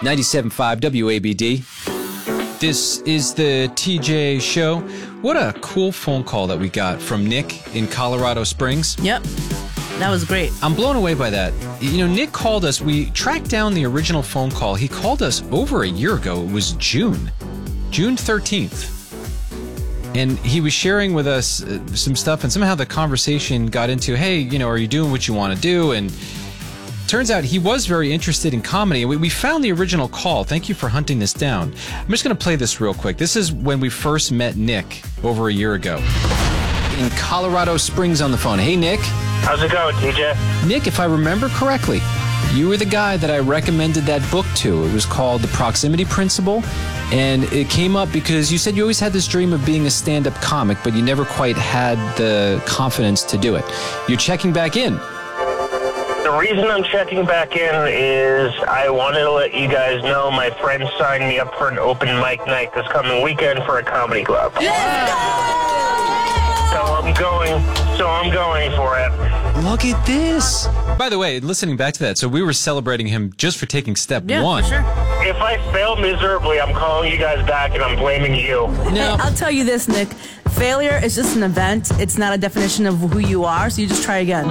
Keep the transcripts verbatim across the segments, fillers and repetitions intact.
ninety-seven point five W A B D. This is the T J Show. What a cool phone call that we got from Nick in Colorado Springs. Yep. That was great. I'm blown away by that. You know, Nick called us. We tracked down the original phone call. He called us over a year ago. It was June. June thirteenth. And he was sharing with us uh, some stuff, and somehow the conversation got into, hey, you know, are you doing what you want to do? And turns out he was very interested in comedy. We, we found the original call. Thank you for hunting this down. I'm just going to play this real quick. This is when we first met Nick over a year ago. In Colorado Springs on the phone. Hey, Nick. How's it going, T J? Nick, if I remember correctly, you were the guy that I recommended that book to. It was called The Proximity Principle, and it came up because you said you always had this dream of being a stand-up comic, but you never quite had the confidence to do it. You're checking back in. The reason I'm checking back in is I wanted to let you guys know my friend signed me up for an open mic night this coming weekend for a comedy club. Let's go! So I'm going, so I'm going for it. Look at this. By the way, listening back to that, so we were celebrating him just for taking step Yeah, one. for sure. If I fail miserably, I'm calling you guys back and I'm blaming you. No. I'll tell you this, Nick. Failure is just an event. It's not a definition of who you are, so you just try again.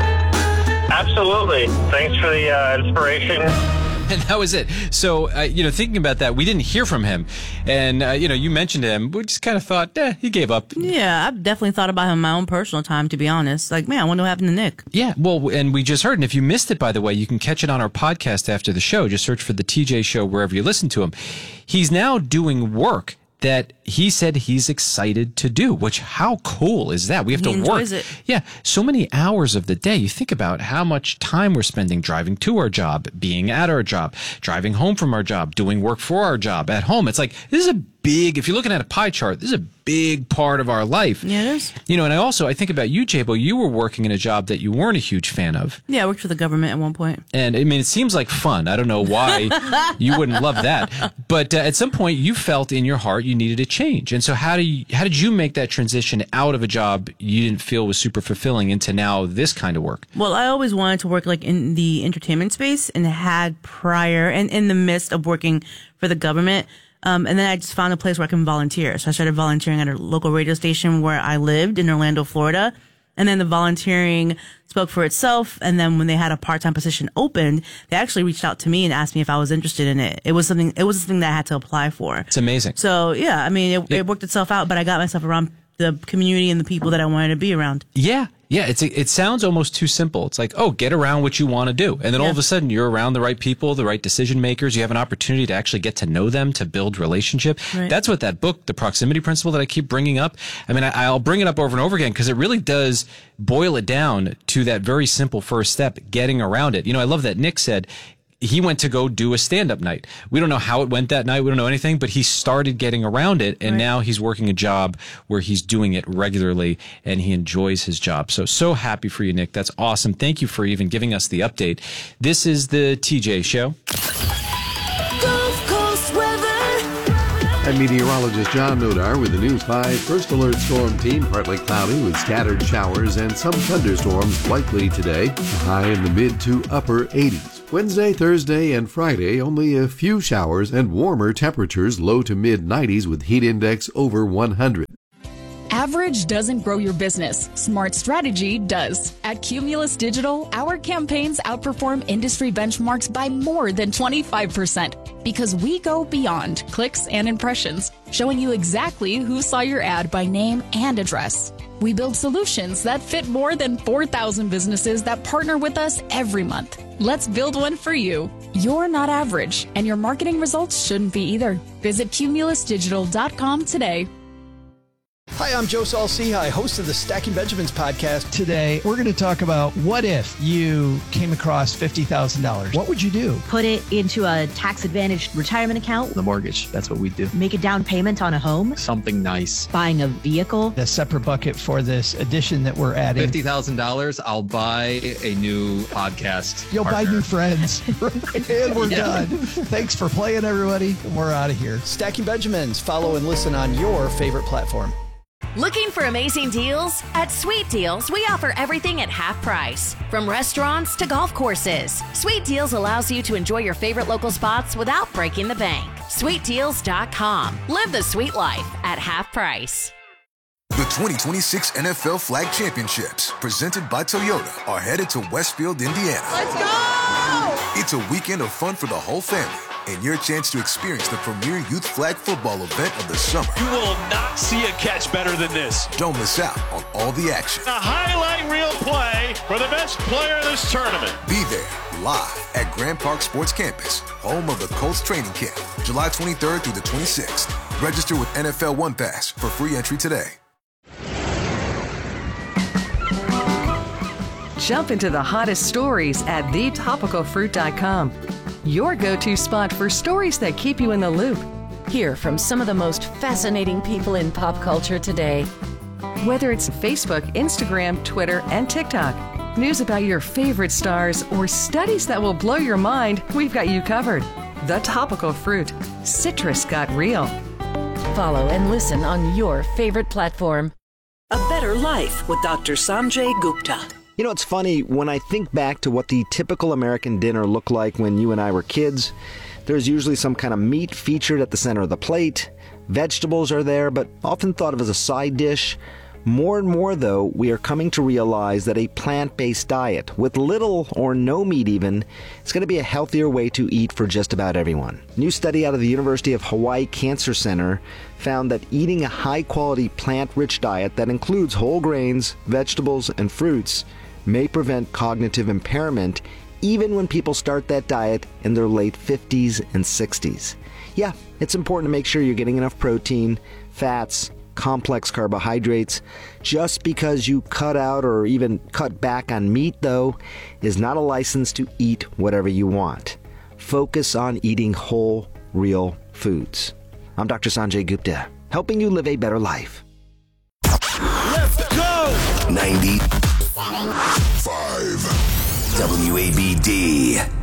Absolutely. Thanks for the uh, inspiration. And that was it. So, uh, you know, thinking about that, we didn't hear from him. And, uh, you know, you mentioned him. We just kind of thought, eh, he gave up. Yeah, I've definitely thought about him in my own personal time, to be honest. Like, man, I wonder what happened to Nick. Yeah, well, and we just heard, and if you missed it, by the way, you can catch it on our podcast after the show. Just search for the T J Show wherever you listen to him. He's now doing work that he said he's excited to do, which how cool is that? We have He to work. enjoys it. Yeah, so many hours of the day. You think about how much time we're spending driving to our job, being at our job, driving home from our job, doing work for our job at home. It's like, this is a big, if you're looking at a pie chart, this is a big part of our life. Yeah, it is. You know, and I also, I think about you, Jabo, you were working in a job that you weren't a huge fan of. Yeah, I worked for the government at one point. And I mean, it seems like fun. I don't know why you wouldn't love that. But uh, at some point you felt in your heart you needed a change. And so how do you, how did you make that transition out of a job you didn't feel was super fulfilling into now this kind of work? Well, I always wanted to work like in the entertainment space and had prior and in the midst of working for the government. Um, and then I just found a place where I can volunteer. So I started volunteering at a local radio station where I lived in Orlando, Florida. And then the volunteering spoke for itself. And then when they had a part-time position opened, they actually reached out to me and asked me if I was interested in it. It was something, it was something that I had to apply for. It's amazing. So yeah, I mean, it, Yeah. it worked itself out, but I got myself around the community and the people that I wanted to be around. Yeah. Yeah, it's it sounds almost too simple. It's like, oh, get around what you want to do. And then all Yeah. of a sudden you're around the right people, the right decision makers. You have an opportunity to actually get to know them, to build relationship. Right. That's what that book, The Proximity Principle, that I keep bringing up. I mean, I, I'll bring it up over and over again because it really does boil it down to that very simple first step, getting around it. You know, I love that Nick said he went to go do a stand-up night. We don't know how it went that night. We don't know anything, but he started getting around it, and Right. now he's working a job where he's doing it regularly, and he enjoys his job. So, so happy for you, Nick. That's awesome. Thank you for even giving us the update. This is the T J Show. Gulf Coast weather. I'm meteorologist John Nodar with the News five First Alert Storm Team. Partly cloudy with scattered showers and some thunderstorms likely today. A high in the mid to upper eighties. Wednesday, Thursday, and Friday, only a few showers and warmer temperatures, low to mid nineties with heat index over one hundred. Average doesn't grow your business. Smart strategy does. At Cumulus Digital, our campaigns outperform industry benchmarks by more than twenty-five percent because we go beyond clicks and impressions, showing you exactly who saw your ad by name and address. We build solutions that fit more than four thousand businesses that partner with us every month. Let's build one for you. You're not average, and your marketing results shouldn't be either. Visit cumulus digital dot com today. Hi, I'm Joe Saul-Sehy, host of the Stacking Benjamins podcast. Today, we're going to talk about what if you came across fifty thousand dollars? What would you do? Put it into a tax-advantaged retirement account. The mortgage, that's what we do. Make a down payment on a home. Something nice. Buying a vehicle. A separate bucket for this addition that we're adding. fifty thousand dollars, I'll buy a new podcast You'll partner. buy new friends. And we're Yeah. done. Thanks for playing, everybody. And we're out of here. Stacking Benjamins. Follow and listen on your favorite platform. Looking for amazing deals? At Sweet Deals, we offer everything at half price. From restaurants to golf courses, Sweet Deals allows you to enjoy your favorite local spots without breaking the bank. sweet deals dot com. Live the sweet life at half price. The twenty twenty-six N F L Flag Championships, presented by Toyota, are headed to Westfield, Indiana. Let's go! It's a weekend of fun for the whole family, and your chance to experience the premier youth flag football event of the summer. You will not see a catch better than this. Don't miss out on all the action. A highlight reel play for the best player in this tournament. Be there live at Grand Park Sports Campus, home of the Colts training camp, July twenty-third through the twenty-sixth. Register with N F L One Pass for free entry today. Jump into the hottest stories at the topical fruit dot com. Your go-to spot for stories that keep you in the loop. Hear from some of the most fascinating people in pop culture today. Whether it's Facebook, Instagram, Twitter, and TikTok, news about your favorite stars, or studies that will blow your mind, we've got you covered. The Topical Fruit. Citrus got real. Follow and listen on your favorite platform. A Better Life with Doctor Sanjay Gupta. You know, it's funny, when I think back to what the typical American dinner looked like when you and I were kids, there's usually some kind of meat featured at the center of the plate. Vegetables are there, but often thought of as a side dish. More and more, though, we are coming to realize that a plant-based diet, with little or no meat even, is going to be a healthier way to eat for just about everyone. A new study out of the University of Hawaii Cancer Center found that eating a high-quality plant-rich diet that includes whole grains, vegetables, and fruits may prevent cognitive impairment even when people start that diet in their late fifties and sixties. Yeah, it's important to make sure you're getting enough protein, fats, complex carbohydrates. Just because you cut out or even cut back on meat, though, is not a license to eat whatever you want. Focus on eating whole, real foods. I'm Doctor Sanjay Gupta, helping you live a better life. Let's go! ninety-five W A B D.